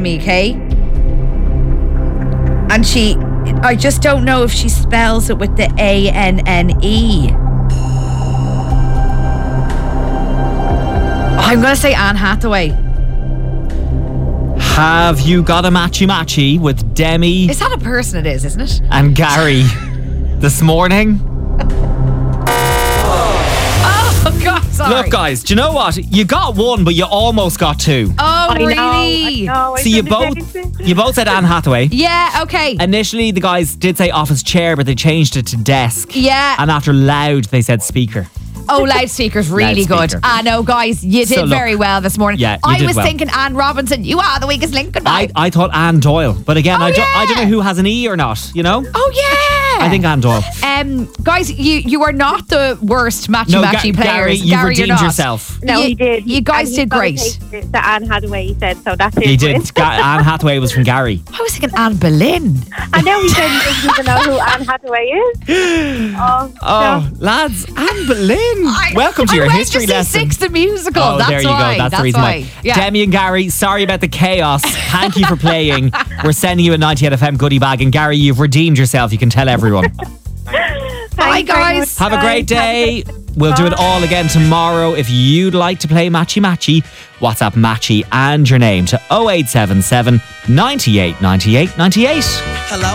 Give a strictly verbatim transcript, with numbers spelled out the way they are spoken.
me, okay? And she, I just don't know if she spells it with the A N N E. I'm going to say Anne Hathaway. Have you got a matchy matchy with Demi? Is that a person? It is, isn't it? And Gary this morning? Oh, God, sorry. Look, guys, do you know what? You got one, but you almost got two. Oh, I really? know, I know, I So you did both, amazing. you both said Anne Hathaway. Yeah, okay. Initially, the guys did say office chair, but they changed it to desk. Yeah. And after loud, they said speaker. Oh, loudspeaker's really Loudspeaker. good. I know, guys, you did So look, very well this morning. yeah, you I did was well. thinking Anne Robinson. You are the weakest link. Goodbye. I, I thought Anne Doyle, but again, Oh, I, don't, I don't yeah. know who has an E or not, you know? Oh, yeah. I think Anne Doyle. Um, guys, you you are not the worst matchy No, matchy Ga- players. Gary, you've Gary, you're redeemed not. yourself. No, You- he did. you guys And he's did gotta great. take it to Anne Hathaway, he said, so that's it. He did. Ga- Anne Hathaway was from Gary. I was thinking Anne Boleyn. I know he said he doesn't even know who Anne Hathaway is. Oh, Oh, no. lads, Anne Boleyn. I- Welcome to I your went history to see lesson. Six the musical. Oh, That's there you why. go. That's, the reason why. why. Yeah. Demi and Gary, sorry about the chaos. Thank you for playing. We're sending you a ninety-eight F M goodie bag. And Gary, you've redeemed yourself. You can tell everyone. Bye, Thanks very guys. much, Have a great guys. Have day. a great- We'll do it all again tomorrow. If you'd like to play Matchy Matchy, WhatsApp Matchy and your name to oh eight seven seven, ninety-eight, ninety-eight, ninety-eight. Hello?